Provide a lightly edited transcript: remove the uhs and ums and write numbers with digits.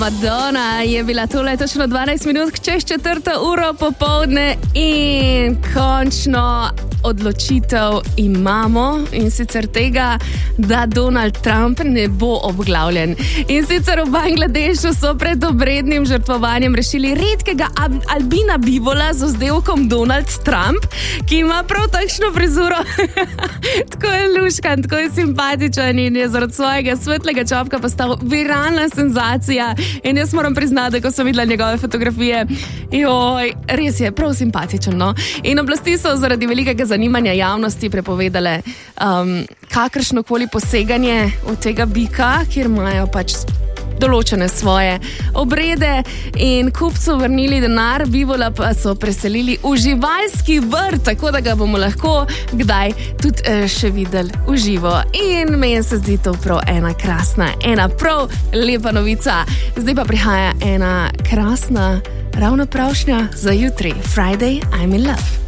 Madonna je bila tole točno 12 minut čez 4:00 popoldne in končno odločitev imamo, in sicer tega, da Donald Trump ne bo obglavljen. In sicer v Bangladešu so pred obrednim žrtvovanjem rešili redkega albina bivola z vzdevkom Donald Trump, ki ima prav takšno frizuro. Tako je luškan, tako je simpatičen in je zaradi svojega svetlega čopka postal viralna senzacija. In jaz moram priznati, da ko sem videla njegove fotografije, res je prav simpatičen, no? In oblasti so zaradi velikega zanimanja javnosti prepovedale kakršnokoli poseganje v tega bika, kjer imajo pač določene svoje obrede, in kupcu vrnili denar, bivola pa so preselili v živalski vrt, tako da ga bomo lahko kdaj tudi še videli v živo. In meni se zdi to prav ena krasna, ena prav lepa novica. Zdaj pa prihaja ena krasna ravno pravšnja za jutri. Friday, I'm in love.